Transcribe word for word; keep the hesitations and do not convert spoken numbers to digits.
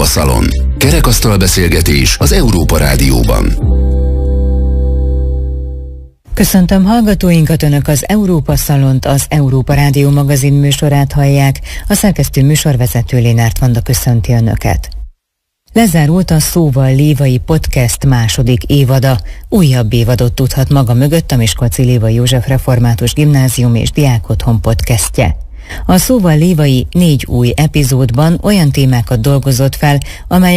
Szalon. Kerekasztal beszélgetés az Európa Rádióban. Köszöntöm hallgatóinkat, Önök az Európa Szalont, az Európa Rádió magazin műsorát hallják. A szerkesztő műsorvezető Lénárt Vanda köszönti Önöket. Lezárult a Szóval Lévai podcast második évada. Újabb évadot tudhat maga mögött a Miskolci Lévai József Református Gimnázium és Diákotthon podcastje. A Szóval Lévai négy új epizódban olyan témákat dolgozott fel, amelyek